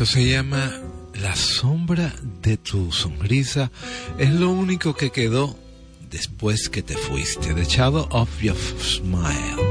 Esto se llama La sombra de tu sonrisa. Es lo único que quedó después que te fuiste. The Shadow of Your Smile.